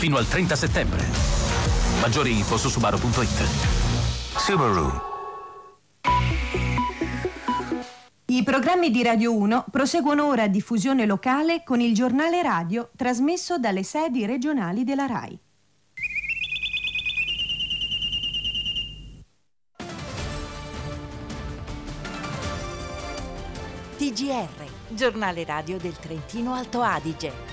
fino al 30 settembre. Maggiori info su Subaru.it. Subaru. I programmi di Radio 1 proseguono ora a diffusione locale con il giornale radio trasmesso dalle sedi regionali della RAI. TGR, giornale radio del Trentino Alto Adige.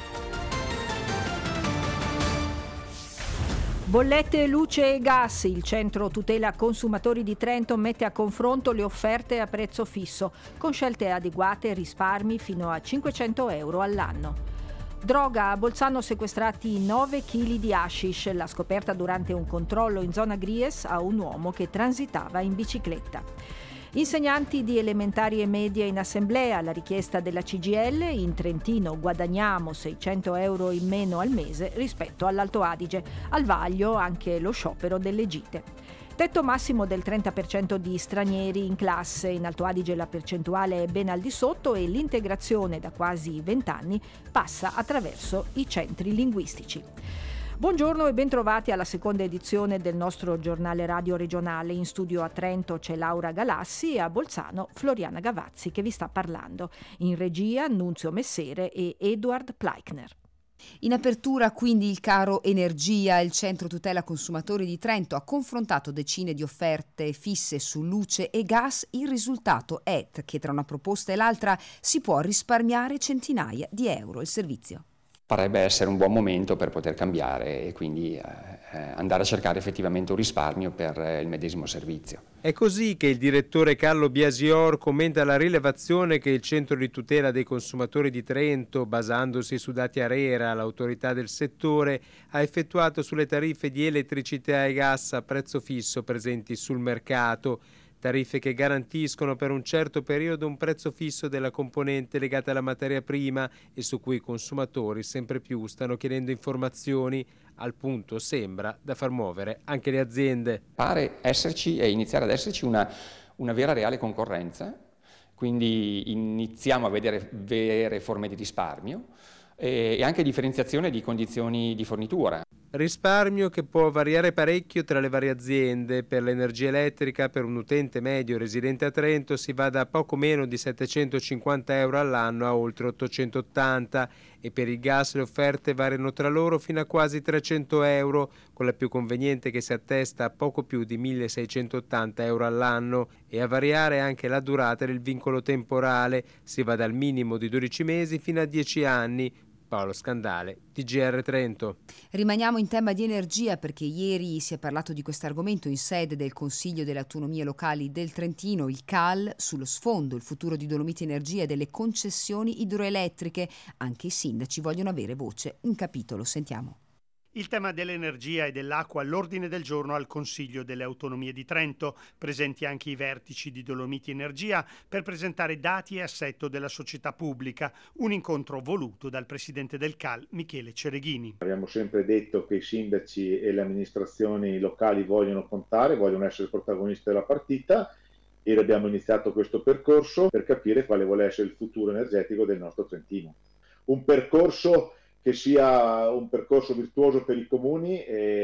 Bollette, luce e gas. Il Centro Tutela Consumatori di Trento mette a confronto le offerte a prezzo fisso, con scelte adeguate e risparmi fino a 500 euro all'anno. Droga, a Bolzano sequestrati 9 kg di hashish, la scoperta durante un controllo in zona Gries a un uomo che transitava in bicicletta. Insegnanti di elementari e medie in assemblea alla richiesta della CGIL. In Trentino guadagniamo 600 euro in meno al mese rispetto all'Alto Adige. Al vaglio anche lo sciopero delle gite. Tetto massimo del 30% di stranieri in classe. In Alto Adige la percentuale è ben al di sotto e l'integrazione da quasi 20 anni passa attraverso i centri linguistici. Buongiorno e bentrovati alla seconda edizione del nostro giornale radio regionale. In studio a Trento c'è Laura Galassi e a Bolzano Floriana Gavazzi che vi sta parlando. In regia Nunzio Messere e Eduard Pleichner. In apertura quindi il caro energia. Il Centro Tutela Consumatori di Trento ha confrontato decine di offerte fisse su luce e gas. Il risultato è che tra una proposta e l'altra si può risparmiare centinaia di euro. Il servizio parebbe essere un buon momento per poter cambiare e quindi andare a cercare effettivamente un risparmio per il medesimo servizio. È così che il direttore Carlo Biasior commenta la rilevazione che il Centro di Tutela dei Consumatori di Trento, basandosi su dati ARERA, l'autorità del settore, ha effettuato sulle tariffe di elettricità e gas a prezzo fisso presenti sul mercato. Tariffe che garantiscono per un certo periodo un prezzo fisso della componente legata alla materia prima e su cui i consumatori sempre più stanno chiedendo informazioni, al punto sembra da far muovere anche le aziende. Pare esserci e iniziare ad esserci una vera reale concorrenza, quindi iniziamo a vedere vere forme di risparmio e anche differenziazione di condizioni di fornitura. Risparmio che può variare parecchio tra le varie aziende. Per l'energia elettrica, per un utente medio residente a Trento, si va da poco meno di 750 euro all'anno a oltre 880 e per il gas le offerte variano tra loro fino a quasi 300 euro, con la più conveniente che si attesta a poco più di 1680 euro all'anno, e a variare anche la durata del vincolo temporale, si va dal minimo di 12 mesi fino a 10 anni. Paolo Scandale, TGR Trento. Rimaniamo in tema di energia perché ieri si è parlato di questo argomento in sede del Consiglio delle Autonomie Locali del Trentino, il CAL, sullo sfondo, il futuro di Dolomiti Energia e delle concessioni idroelettriche. Anche i sindaci vogliono avere voce. Un capitolo, sentiamo. Il tema dell'energia e dell'acqua all'ordine del giorno al Consiglio delle Autonomie di Trento, presenti anche i vertici di Dolomiti Energia per presentare dati e assetto della società pubblica, un incontro voluto dal presidente del CAL Michele Cereghini. Abbiamo sempre detto che i sindaci e le amministrazioni locali vogliono contare, vogliono essere protagonisti della partita. Ieri abbiamo iniziato questo percorso per capire quale vuole essere il futuro energetico del nostro Trentino. Un percorso che sia un percorso virtuoso per i comuni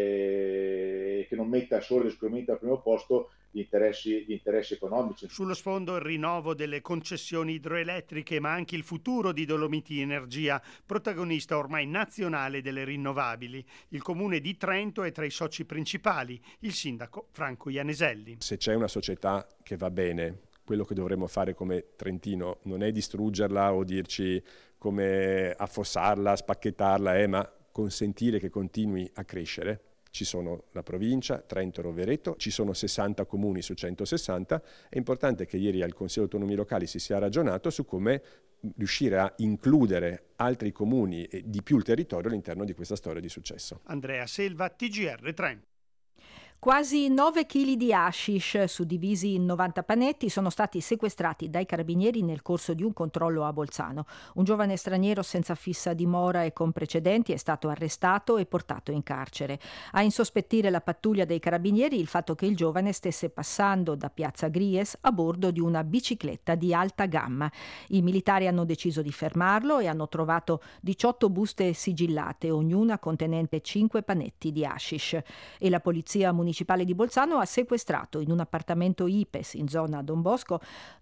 e che non metta solo ed esclusivamente al primo posto gli interessi economici. Sullo sfondo il rinnovo delle concessioni idroelettriche, ma anche il futuro di Dolomiti Energia, protagonista ormai nazionale delle rinnovabili. Il comune di Trento è tra i soci principali, il sindaco Franco Ianeselli. Se c'è una società che va bene, quello che dovremmo fare come Trentino non è distruggerla o dirci come affossarla, spacchettarla, ma consentire che continui a crescere. Ci sono la provincia, Trento e Rovereto, ci sono 60 comuni su 160. È importante che ieri al Consiglio delle Autonomie Locali si sia ragionato su come riuscire a includere altri comuni e di più il territorio all'interno di questa storia di successo. Andrea Selva, TGR Trento. Quasi 9 kg di hashish, suddivisi in 90 panetti, sono stati sequestrati dai carabinieri nel corso di un controllo a Bolzano. Un giovane straniero senza fissa dimora e con precedenti è stato arrestato e portato in carcere. A insospettire la pattuglia dei carabinieri il fatto che il giovane stesse passando da Piazza Gries a bordo di una bicicletta di alta gamma. I militari hanno deciso di fermarlo e hanno trovato 18 buste sigillate, ognuna contenente 5 panetti di hashish. E la polizia municipale di Bolzano ha sequestrato in un appartamento IPES in zona Don Bosco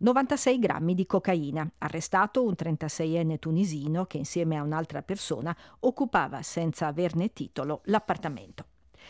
96 grammi di cocaina. Arrestato un 36enne tunisino che insieme a un'altra persona occupava senza averne titolo l'appartamento.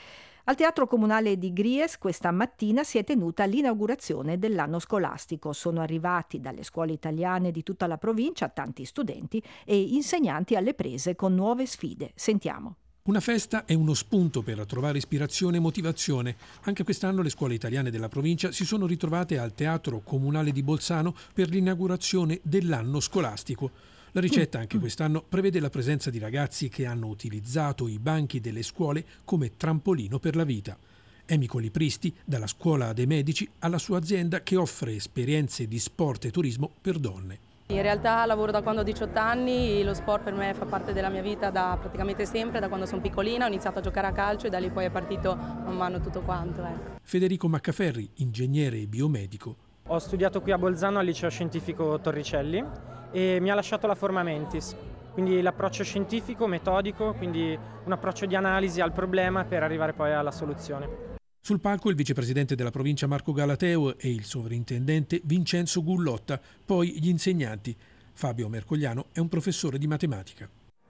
Al Teatro Comunale di Gries questa mattina si è tenuta l'inaugurazione dell'anno scolastico. Sono arrivati dalle scuole italiane di tutta la provincia tanti studenti e insegnanti alle prese con nuove sfide. Sentiamo. Una festa è uno spunto per trovare ispirazione e motivazione. Anche quest'anno le scuole italiane della provincia si sono ritrovate al Teatro Comunale di Bolzano per l'inaugurazione dell'anno scolastico. La ricetta anche quest'anno prevede la presenza di ragazzi che hanno utilizzato i banchi delle scuole come trampolino per la vita. Emico Lipristi, dalla Scuola dei Medici alla sua azienda che offre esperienze di sport e turismo per donne. In realtà lavoro da quando ho 18 anni, lo sport per me fa parte della mia vita da praticamente sempre, da quando sono piccolina ho iniziato a giocare a calcio e da lì poi è partito man mano tutto quanto. Federico Maccaferri, ingegnere e biomedico. Ho studiato qui a Bolzano al liceo scientifico Torricelli e mi ha lasciato la forma mentis, quindi l'approccio scientifico, metodico, quindi un approccio di analisi al problema per arrivare poi alla soluzione. Sul palco il vicepresidente della provincia Marco Galateo e il sovrintendente Vincenzo Gullotta, poi gli insegnanti. Fabio Mercogliano è un professore di matematica.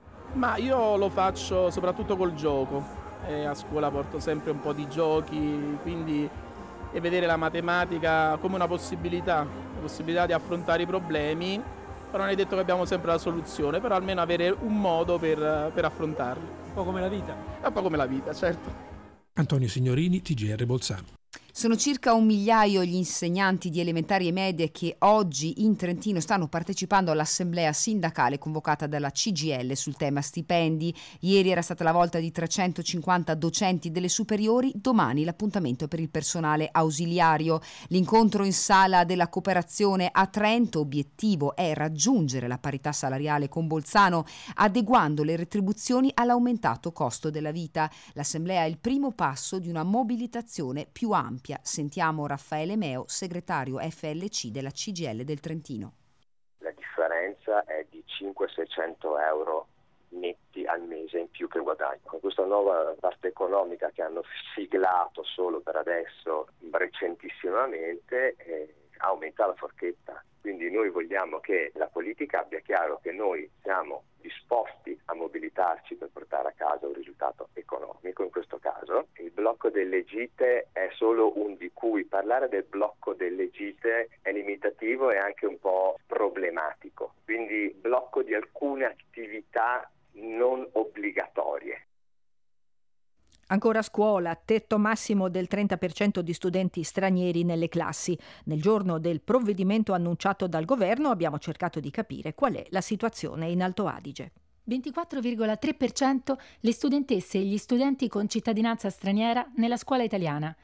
Ma io lo faccio soprattutto col gioco, a scuola porto sempre un po' di giochi, quindi e vedere la matematica come una possibilità, la possibilità di affrontare i problemi, però non è detto che abbiamo sempre la soluzione, però almeno avere un modo per affrontarli. Un po' come la vita. Un po' come la vita, certo. Antonio Signorini, TGR Bolzano. Sono circa 1 migliaio gli insegnanti di elementari e medie che oggi in Trentino stanno partecipando all'assemblea sindacale convocata dalla CGIL sul tema stipendi. Ieri era stata la volta di 350 docenti delle superiori, domani l'appuntamento per il personale ausiliario. L'incontro in sala della Cooperazione a Trento, obiettivo è raggiungere la parità salariale con Bolzano, adeguando le retribuzioni all'aumentato costo della vita. L'assemblea è il primo passo di una mobilitazione più ampia. Sentiamo Raffaele Meo, segretario FLC della CGIL del Trentino. La differenza è di 500-600 euro netti al mese in più che guadagno. Con questa nuova parte economica che hanno siglato solo per adesso recentissimamente aumenta la forchetta. Quindi noi vogliamo che la politica abbia chiaro che noi siamo disposti a mobilitarci per portare a casa un risultato economico in questo caso. Il blocco delle gite è solo un di cui. Parlare del blocco delle gite è limitativo e anche un po' problematico. Quindi blocco di alcune attività non obbligatorie. Ancora a scuola, tetto massimo del 30% di studenti stranieri nelle classi. Nel giorno del provvedimento annunciato dal governo abbiamo cercato di capire qual è la situazione in Alto Adige. 24,3% le studentesse e gli studenti con cittadinanza straniera nella scuola italiana,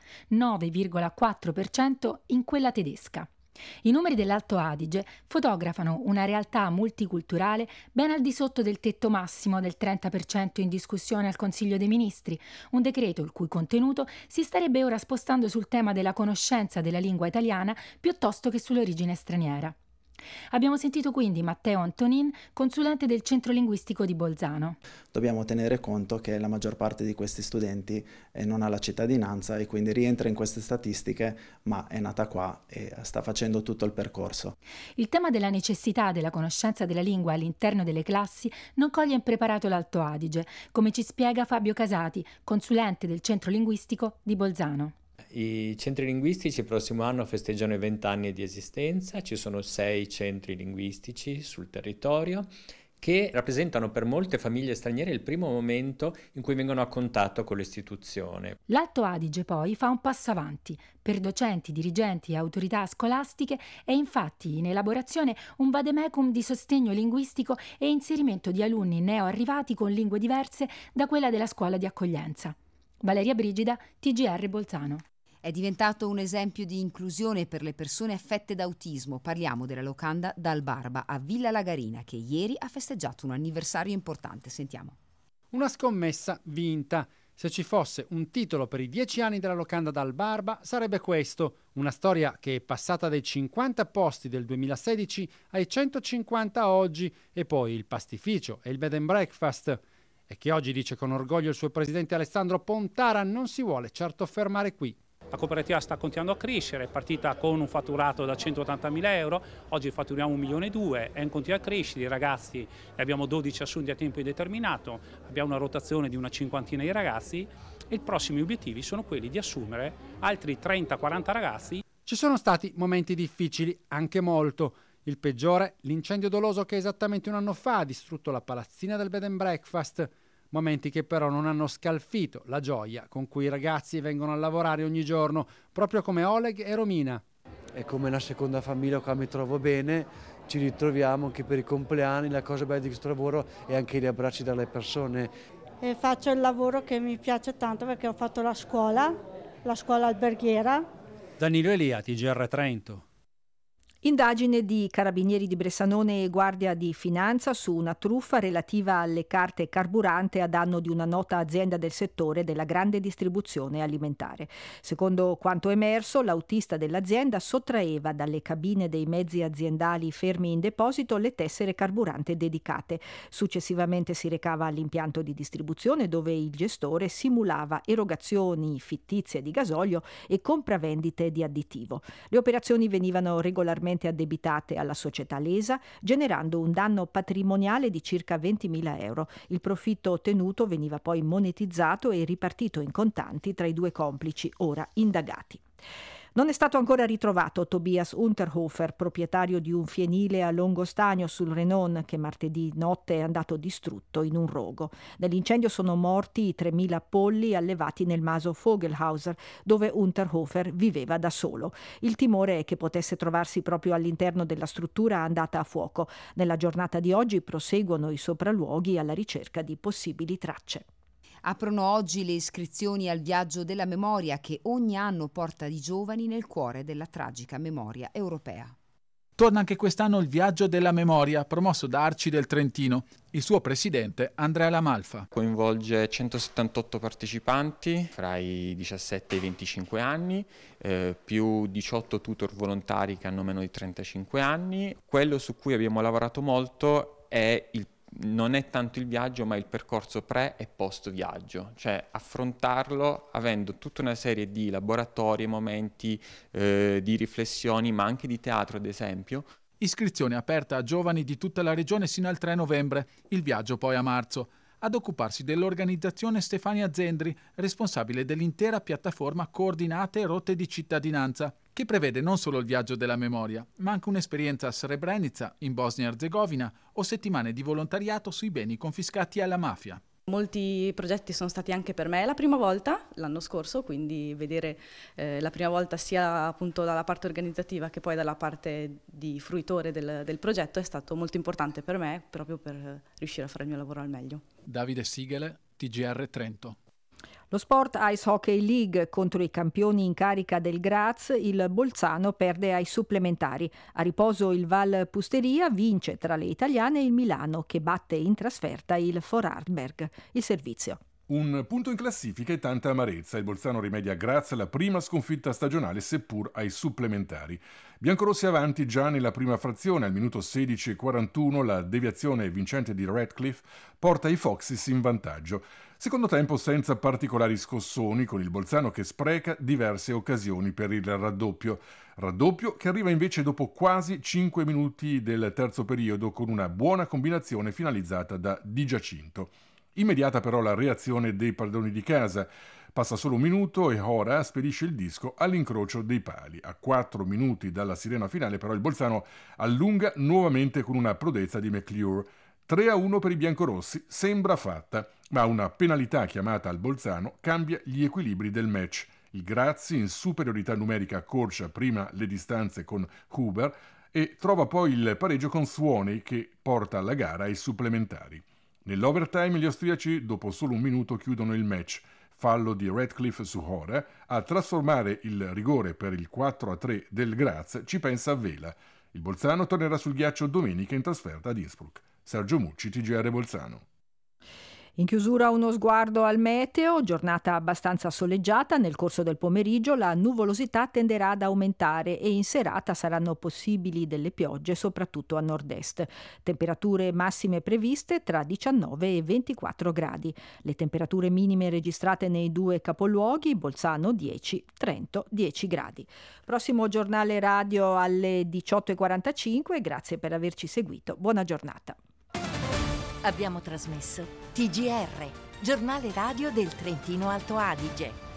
9,4% in quella tedesca. I numeri dell'Alto Adige fotografano una realtà multiculturale ben al di sotto del tetto massimo del 30% in discussione al Consiglio dei Ministri, un decreto il cui contenuto si starebbe ora spostando sul tema della conoscenza della lingua italiana piuttosto che sull'origine straniera. Abbiamo sentito quindi Matteo Antonin, consulente del Centro Linguistico di Bolzano. Dobbiamo tenere conto che la maggior parte di questi studenti non ha la cittadinanza e quindi rientra in queste statistiche, ma è nata qua e sta facendo tutto il percorso. Il tema della necessità della conoscenza della lingua all'interno delle classi non coglie impreparato l'Alto Adige, come ci spiega Fabio Casati, consulente del Centro Linguistico di Bolzano. I centri linguistici il prossimo anno festeggiano i 20 anni di esistenza, ci sono 6 centri linguistici sul territorio che rappresentano per molte famiglie straniere il primo momento in cui vengono a contatto con l'istituzione. L'Alto Adige poi fa un passo avanti. Per docenti, dirigenti e autorità scolastiche è infatti in elaborazione un vademecum di sostegno linguistico e inserimento di alunni neoarrivati con lingue diverse da quella della scuola di accoglienza. Valeria Brigida, TGR Bolzano. È diventato un esempio di inclusione per le persone affette da autismo. Parliamo della locanda Dal Barba a Villa Lagarina, che ieri ha festeggiato un anniversario importante. Sentiamo. Una scommessa vinta. Se ci fosse un titolo per i 10 anni della locanda Dal Barba, sarebbe questo. Una storia che è passata dai 50 posti del 2016 ai 150 oggi, e poi il pastificio e il bed and breakfast. E che oggi, dice con orgoglio il suo presidente Alessandro Pontara, non si vuole certo fermare qui. La cooperativa sta continuando a crescere, è partita con un fatturato da 180.000 euro, oggi fatturiamo 1,2 milioni e continua a crescere, i ragazzi abbiamo 12 assunti a tempo indeterminato, abbiamo una rotazione di una cinquantina di ragazzi e i prossimi obiettivi sono quelli di assumere altri 30-40 ragazzi. Ci sono stati momenti difficili, anche molto. Il peggiore, l'incendio doloso che esattamente un anno fa ha distrutto la palazzina del bed and breakfast. Momenti che però non hanno scalfito la gioia con cui i ragazzi vengono a lavorare ogni giorno, proprio come Oleg e Romina. È come una seconda famiglia, qua mi trovo bene, ci ritroviamo anche per i compleanni, la cosa bella di questo lavoro è anche gli abbracci dalle persone. E faccio il lavoro che mi piace tanto perché ho fatto la scuola alberghiera. Danilo Elia, TGR Trento. Indagine di Carabinieri di Bressanone e Guardia di Finanza su una truffa relativa alle carte carburante a danno di una nota azienda del settore della grande distribuzione alimentare. Secondo quanto emerso, l'autista dell'azienda sottraeva dalle cabine dei mezzi aziendali fermi in deposito le tessere carburante dedicate. Successivamente si recava all'impianto di distribuzione dove il gestore simulava erogazioni fittizie di gasolio e compravendite di additivo. Le operazioni venivano regolarmente addebitate alla società lesa, generando un danno patrimoniale di circa 20.000 euro. Il profitto ottenuto veniva poi monetizzato e ripartito in contanti tra i due complici ora indagati. Non è stato ancora ritrovato Tobias Unterhofer, proprietario di un fienile a Longostagno sul Renon, che martedì notte è andato distrutto in un rogo. Nell'incendio sono morti i 3.000 polli allevati nel maso Vogelhauser, dove Unterhofer viveva da solo. Il timore è che potesse trovarsi proprio all'interno della struttura andata a fuoco. Nella giornata di oggi proseguono i sopralluoghi alla ricerca di possibili tracce. Aprono oggi le iscrizioni al Viaggio della Memoria, che ogni anno porta i giovani nel cuore della tragica memoria europea. Torna anche quest'anno il Viaggio della Memoria, promosso da Arci del Trentino. Il suo presidente, Andrea Lamalfa. Coinvolge 178 partecipanti fra i 17 e i 25 anni, più 18 tutor volontari che hanno meno di 35 anni. Quello su cui abbiamo lavorato molto non è tanto il viaggio, ma il percorso pre e post viaggio, cioè affrontarlo avendo tutta una serie di laboratori, momenti di riflessioni, ma anche di teatro ad esempio. Iscrizione aperta a giovani di tutta la regione sino al 3 novembre, il viaggio poi a marzo. Ad occuparsi dell'organizzazione Stefania Zendri, responsabile dell'intera piattaforma Coordinate Rotte di Cittadinanza, che prevede non solo il Viaggio della Memoria, ma anche un'esperienza a Srebrenica, in Bosnia-Herzegovina, o settimane di volontariato sui beni confiscati alla mafia. Molti progetti sono stati anche per me la prima volta, l'anno scorso, quindi vedere la prima volta sia appunto dalla parte organizzativa che poi dalla parte di fruitore del progetto è stato molto importante per me, proprio per riuscire a fare il mio lavoro al meglio. Davide Sigele, TGR Trento. Lo Sport Ice Hockey League contro i campioni in carica del Graz, il Bolzano perde ai supplementari. A riposo il Val Pusteria, vince tra le italiane il Milano che batte in trasferta il Vorarlberg. Il servizio. Un punto in classifica e tanta amarezza. Il Bolzano rimedia grazie alla prima sconfitta stagionale, seppur ai supplementari. Biancorossi avanti già nella prima frazione. Al minuto 16:41 la deviazione vincente di Radcliffe porta i Foxes in vantaggio. Secondo tempo senza particolari scossoni, con il Bolzano che spreca diverse occasioni per il raddoppio. Raddoppio che arriva invece dopo quasi 5 minuti del terzo periodo con una buona combinazione finalizzata da Di Giacinto. Immediata però la reazione dei padroni di casa. Passa solo un minuto e Hora spedisce il disco all'incrocio dei pali. A 4 minuti dalla sirena finale però il Bolzano allunga nuovamente con una prodezza di McClure. 3-1 per i biancorossi, sembra fatta, ma una penalità chiamata al Bolzano cambia gli equilibri del match. Il Graz in superiorità numerica accorcia prima le distanze con Huber e trova poi il pareggio con Suoney che porta la gara ai supplementari. Nell'overtime gli austriaci dopo solo un minuto chiudono il match. fallo di Radcliffe su Hora, a trasformare il rigore per il 4-3 del Graz ci pensa Vela. Il Bolzano tornerà sul ghiaccio domenica in trasferta ad Innsbruck. Sergio Mucci, TGR Bolzano. In chiusura uno sguardo al meteo, giornata abbastanza soleggiata, nel corso del pomeriggio la nuvolosità tenderà ad aumentare e in serata saranno possibili delle piogge soprattutto a nord-est. Temperature massime previste tra 19 e 24 gradi. Le temperature minime registrate nei due capoluoghi, Bolzano 10, Trento 10 gradi. Prossimo giornale radio alle 18:45, grazie per averci seguito, buona giornata. Abbiamo trasmesso TGR, giornale radio del Trentino Alto Adige.